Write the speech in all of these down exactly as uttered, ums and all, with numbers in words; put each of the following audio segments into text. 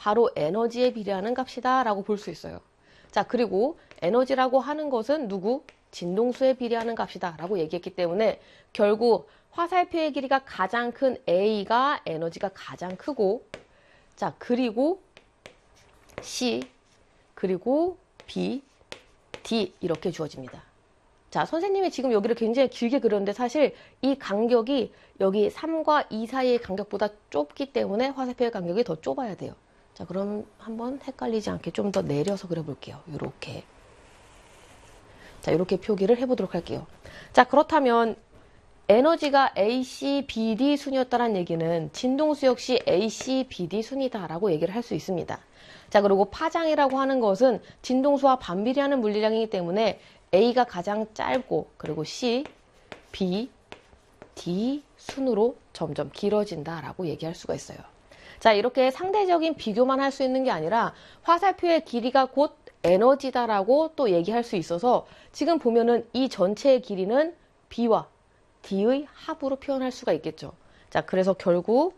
바로 에너지에 비례하는 값이다 라고 볼 수 있어요. 자, 그리고 에너지라고 하는 것은 누구? 진동수에 비례하는 값이다 라고 얘기했기 때문에 결국 화살표의 길이가 가장 큰 A가 에너지가 가장 크고, 자, 그리고 C, 그리고 B, D 이렇게 주어집니다. 자, 선생님이 지금 여기를 굉장히 길게 그렸는데 사실 이 간격이 여기 삼과 이 사이의 간격보다 좁기 때문에 화살표의 간격이 더 좁아야 돼요. 자, 그럼 한번 헷갈리지 않게 좀 더 내려서 그려볼게요. 이렇게. 자, 이렇게 표기를 해보도록 할게요. 자, 그렇다면 에너지가 A, C, B, D 순이었다는 얘기는 진동수 역시 A, C, B, D 순이다라고 얘기를 할 수 있습니다. 자, 그리고 파장이라고 하는 것은 진동수와 반비례하는 물리량이기 때문에 A가 가장 짧고, 그리고 C, B, D 순으로 점점 길어진다라고 얘기할 수가 있어요. 자, 이렇게 상대적인 비교만 할 수 있는 게 아니라 화살표의 길이가 곧 에너지다라고 또 얘기할 수 있어서 지금 보면은 이 전체의 길이는 B와 D의 합으로 표현할 수가 있겠죠. 자, 그래서 결국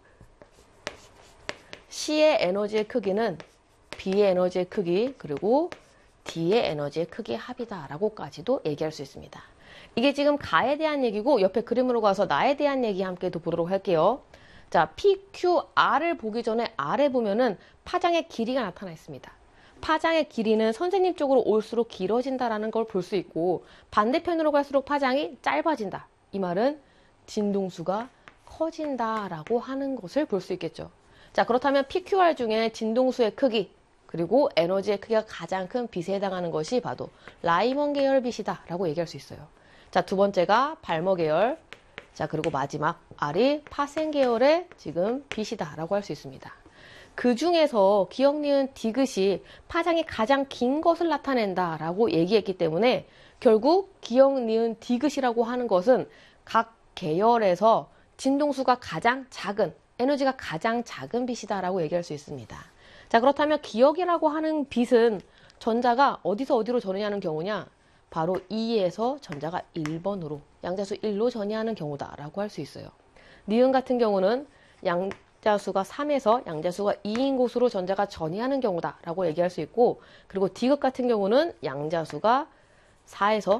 C의 에너지의 크기는 B의 에너지의 크기, 그리고 D의 에너지의 크기의 합이다라고까지도 얘기할 수 있습니다. 이게 지금 가에 대한 얘기고 옆에 그림으로 가서 나에 대한 얘기 함께도 보도록 할게요. 자, P, Q, R을 보기 전에 R에 보면은 파장의 길이가 나타나 있습니다. 파장의 길이는 선생님 쪽으로 올수록 길어진다라는 걸 볼 수 있고, 반대편으로 갈수록 파장이 짧아진다. 이 말은 진동수가 커진다라고 하는 것을 볼 수 있겠죠. 자, 그렇다면 P, Q, R 중에 진동수의 크기, 그리고 에너지의 크기가 가장 큰 빛에 해당하는 것이 바로 라이먼 계열 빛이다 라고 얘기할 수 있어요. 자, 두 번째가 발머 계열, 자, 그리고 마지막 R이 파생 계열의 지금 빛이다 라고 할 수 있습니다. 그 중에서 기억, 니은, 디귿이 파장이 가장 긴 것을 나타낸다 라고 얘기했기 때문에 결국 기억, 니은, 디귿이라고 하는 것은 각 계열에서 진동수가 가장 작은, 에너지가 가장 작은 빛이다 라고 얘기할 수 있습니다. 자, 그렇다면 기억이라고 하는 빛은 전자가 어디서 어디로 전이하는 경우냐? 바로 이에서 전자가 일 번으로, 양자수 일로 전이하는 경우다라고 할 수 있어요. 니은 같은 경우는 양자수가 삼에서 양자수가 이인 곳으로 전자가 전이하는 경우다라고 얘기할 수 있고, 그리고 디귿 같은 경우는 양자수가 사에서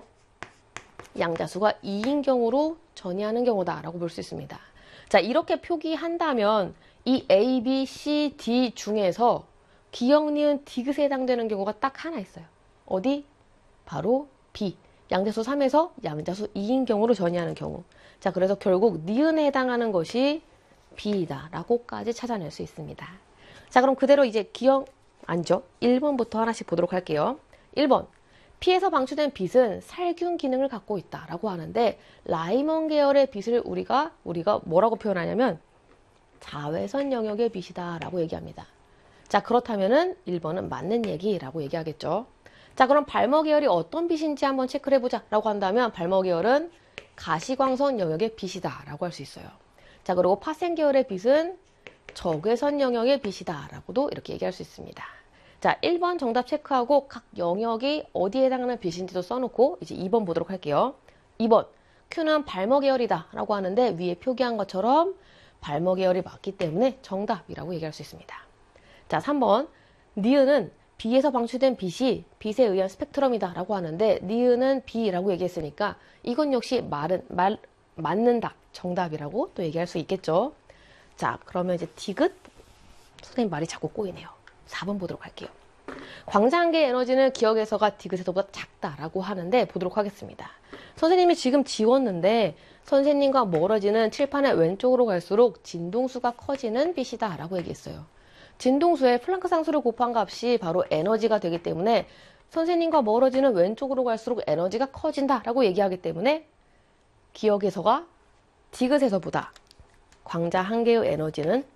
양자수가 이인 경우로 전이하는 경우다라고 볼 수 있습니다. 자, 이렇게 표기한다면 이 A, B, C, D 중에서 기억, 니은, 디귿에 해당되는 경우가 딱 하나 있어요. 어디? 바로 B. 양자수 삼에서 양자수 이인 경우로 전이하는 경우. 자, 그래서 결국 니은에 해당하는 것이 B이다 라고까지 찾아낼 수 있습니다. 자, 그럼 그대로 이제 기억, 아니죠. 일 번부터 하나씩 보도록 할게요. 일 번. P에서 방출된 빛은 살균 기능을 갖고 있다 라고 하는데, 라이먼 계열의 빛을 우리가, 우리가 뭐라고 표현하냐면 자외선 영역의 빛이다 라고 얘기합니다. 자, 그렇다면은 일 번은 맞는 얘기라고 얘기하겠죠. 자, 그럼 발머 계열이 어떤 빛인지 한번 체크를 해보자 라고 한다면 발머 계열은 가시광선 영역의 빛이다 라고 할 수 있어요. 자, 그리고 파생 계열의 빛은 적외선 영역의 빛이다 라고도 이렇게 얘기할 수 있습니다. 자, 일 번 정답 체크하고 각 영역이 어디에 해당하는 빛인지도 써놓고 이제 이 번 보도록 할게요. 이 번, Q는 발머 계열이다 라고 하는데 위에 표기한 것처럼 발머 계열이 맞기 때문에 정답이라고 얘기할 수 있습니다. 자, 삼 번, 니은은 B에서 방출된 빛이 빛에 의한 스펙트럼이다 라고 하는데 니은은 B라고 얘기했으니까 이건 역시 말은, 말, 맞는 답, 정답이라고 또 얘기할 수 있겠죠. 자, 그러면 이제 디귿, 선생님 말이 자꾸 꼬이네요. 사 번 보도록 할게요. 광자한계의 에너지는 기억에서가 디귿에서보다 작다라고 하는데 보도록 하겠습니다. 선생님이 지금 지웠는데 선생님과 멀어지는 칠판의 왼쪽으로 갈수록 진동수가 커지는 빛이다 라고 얘기했어요. 진동수의 플랑크 상수를 곱한 값이 바로 에너지가 되기 때문에 선생님과 멀어지는 왼쪽으로 갈수록 에너지가 커진다 라고 얘기하기 때문에 기억에서가 디귿에서보다 광자 한 개의 에너지는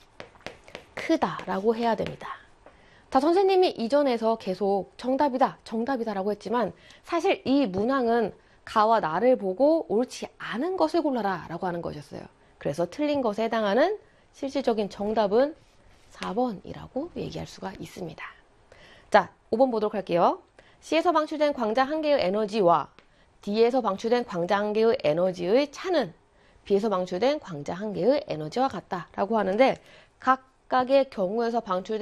크다라고 해야 됩니다. 자, 선생님이 이전에서 계속 정답이다, 정답이다 라고 했지만 사실 이 문항은 가와 나를 보고 옳지 않은 것을 골라라 라고 하는 것이었어요. 그래서 틀린 것에 해당하는 실질적인 정답은 사 번이라고 얘기할 수가 있습니다. 자, 오 번 보도록 할게요. C에서 방출된 광자 한 개의 에너지와 D에서 방출된 광자 한 개의 에너지의 차는 B에서 방출된 광자 한 개의 에너지와 같다라고 하는데 각각의 경우에서 방출된